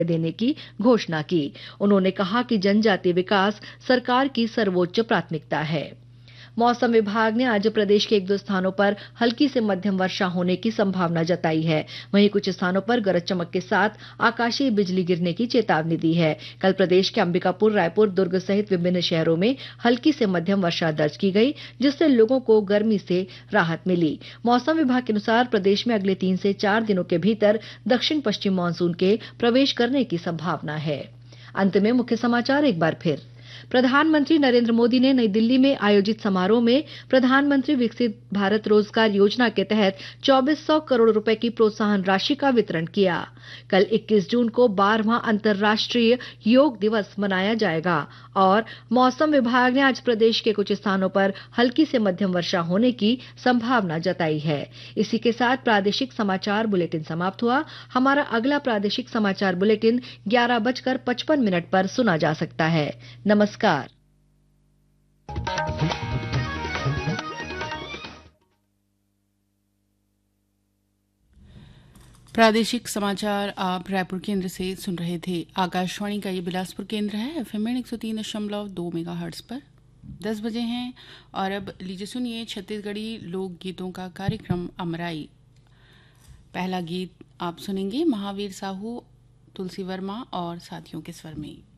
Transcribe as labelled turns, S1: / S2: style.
S1: देने की घोषणा की। उन्होंने कहा कि जनजातीय विकास सरकार की सर्वोच्च प्राथमिकता है। मौसम विभाग ने आज प्रदेश के एक दो स्थानों पर हल्की से मध्यम वर्षा होने की संभावना जताई है। वहीं कुछ स्थानों पर गरज चमक के साथ आकाशीय बिजली गिरने की चेतावनी दी है। कल प्रदेश के अंबिकापुर, रायपुर, दुर्ग सहित विभिन्न शहरों में हल्की से मध्यम वर्षा दर्ज की गई, जिससे लोगों को गर्मी से राहत मिली। मौसम विभाग के अनुसार प्रदेश में अगले 3 से 4 दिनों के भीतर दक्षिण पश्चिम मानसून के प्रवेश करने की संभावना है। अंत में मुख्य समाचार एक बार फिर। प्रधानमंत्री नरेंद्र मोदी ने नई दिल्ली में आयोजित समारोह में प्रधानमंत्री विकसित भारत रोजगार योजना के तहत 2400 करोड़ रुपए की प्रोत्साहन राशि का वितरण किया। कल 21 जून को 12वां अंतर्राष्ट्रीय योग दिवस मनाया जाएगा और मौसम विभाग ने आज प्रदेश के कुछ स्थानों पर हल्की से मध्यम वर्षा होने की संभावना जताई है। इसी के साथ प्रादेशिक समाचार बुलेटिन समाप्त हुआ। हमारा अगला प्रादेशिक समाचार बुलेटिन 11:55 पर सुना जा सकता है। नमस्कार।
S2: प्रादेशिक समाचार आप रायपुर केंद्र से सुन रहे थे। आकाशवाणी का ये बिलासपुर केंद्र है, एफएम 103.2 मेगाहर्ट्ज पर 10 बजे हैं और अब लीजिए सुनिए छत्तीसगढ़ी लोक गीतों का कार्यक्रम अमराई। पहला गीत आप सुनेंगे महावीर साहू, तुलसी वर्मा और साथियों के स्वर में।